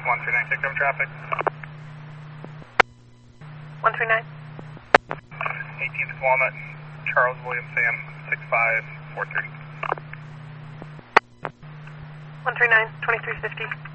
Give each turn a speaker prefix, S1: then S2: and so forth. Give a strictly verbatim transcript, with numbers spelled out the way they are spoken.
S1: one three nine, take over traffic.
S2: one three nine.
S1: eighteenth Walnut, Charles William Sam, six five four three.
S2: one three nine, twenty-three fifty.